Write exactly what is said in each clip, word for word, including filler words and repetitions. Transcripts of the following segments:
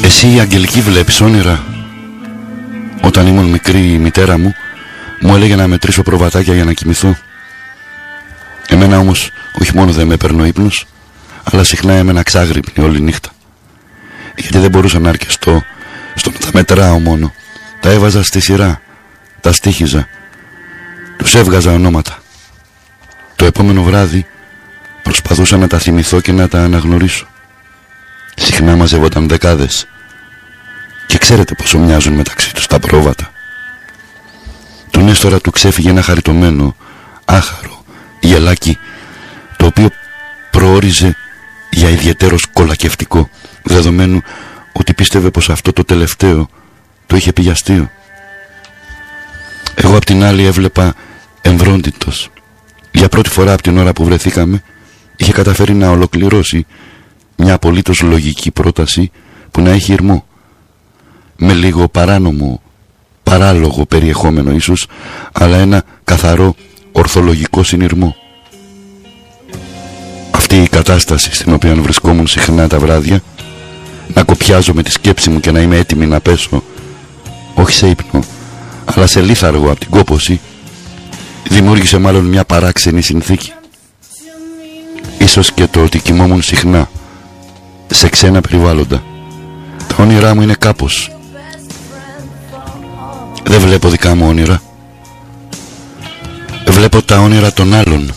Εσύ, Αγγελική, βλέπεις όνειρα? Όταν ήμουν μικρή, η μητέρα μου μου έλεγε να μετρήσω προβατάκια για να κοιμηθώ. Εμένα όμως όχι μόνο δεν με έπαιρνε ο ύπνος, αλλά συχνά έμενα ξάγρυπνη όλη νύχτα. Γιατί δεν μπορούσα να αρκεστώ στο να τα μετράω μόνο. Τα έβαζα στη σειρά, τα στίχιζα, τους έβγαζα ονόματα. Το επόμενο βράδυ προσπαθούσα να τα θυμηθώ και να τα αναγνωρίσω. Συχνά μαζεύονταν δεκάδες. Και ξέρετε πόσο μοιάζουν μεταξύ τους τα πρόβατα. Του Νέστορα του ξέφυγε ένα χαριτωμένο, άχαρο γελάκι, το οποίο προόριζε για ιδιαιτέρως κολακευτικό, δεδομένου ότι πίστευε πως αυτό το τελευταίο το είχε πει για αστείο. Εγώ απ' την άλλη έβλεπα εμβρόντιτος. Για πρώτη φορά από την ώρα που βρεθήκαμε είχε καταφέρει να ολοκληρώσει μια απολύτως λογική πρόταση που να έχει ηρμό, με λίγο παράνομο, παράλογο περιεχόμενο ίσως, αλλά ένα καθαρό ορθολογικό συνειρμό. Αυτή η κατάσταση στην οποία βρισκόμουν συχνά τα βράδια, να κοπιάζω με τη σκέψη μου και να είμαι έτοιμη να πέσω, όχι σε ύπνο, αλλά σε λίθαργο από την κόπωση, δημιούργησε μάλλον μια παράξενη συνθήκη. Ίσως και το ότι κοιμόμουν συχνά σε ξένα περιβάλλοντα. Τα όνειρά μου είναι κάπως. Δεν βλέπω δικά μου όνειρα. Βλέπω τα όνειρα των άλλων.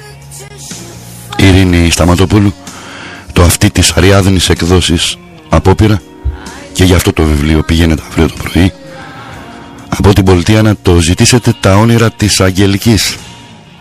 Η Ειρήνη Σταματοπούλου, το αυτή της Αριάδνης εκδόσεις απόπειρα, και για αυτό το βιβλίο πηγαίνετε αύριο το πρωί από την πολιτεία να το ζητήσετε, τα όνειρα της Αγγελικής.